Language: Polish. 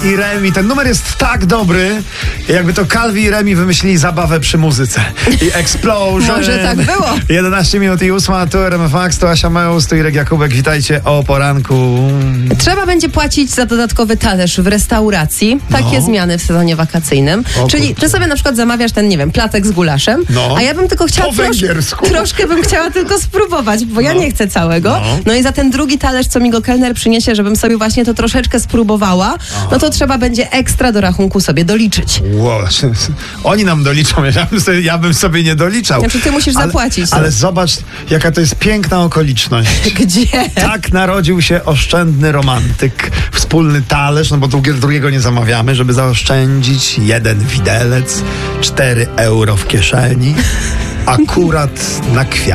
i Remi. Ten numer jest tak dobry, jakby to Calvi i Remi wymyślili zabawę przy muzyce. I Explosion. Może tak było. 11 minut i 8, tu RMF Max, tu Asia Meus, tu Irek Jakubek. Witajcie o poranku. Trzeba będzie płacić za dodatkowy talerz w restauracji. Takie zmiany w sezonie wakacyjnym. Czyli ty sobie na przykład zamawiasz ten, nie wiem, platek z gulaszem, a ja bym tylko chciała po węgiersku. troszkę bym chciała tylko spróbować, bo ja nie chcę całego. No i za ten drugi talerz, co mi go kelner przyniesie, żebym sobie właśnie to troszeczkę spróbowała, no to trzeba będzie ekstra do rachunku sobie doliczyć. Wow. Oni nam doliczą, ja bym sobie nie doliczał. Znaczy ty musisz zapłacić. Ale zobacz, jaka to jest piękna okoliczność. Gdzie? Tak narodził się oszczędny romantyk. Wspólny talerz, no bo drugiego nie zamawiamy, żeby zaoszczędzić. 1 widelec, 4 euro w kieszeni. Akurat na kwiat.